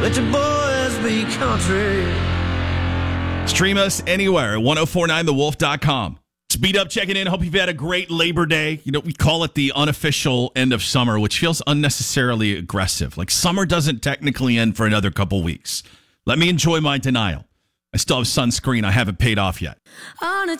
Let your boys be country. Stream us anywhere at 1049thewolf.com. Speed up checking in. Hope you've had a great Labor Day. You know, we call it the unofficial end of summer, which feels unnecessarily aggressive. Like summer doesn't technically end for another couple weeks. Let me enjoy my denial. I still have sunscreen I haven't paid off yet. On a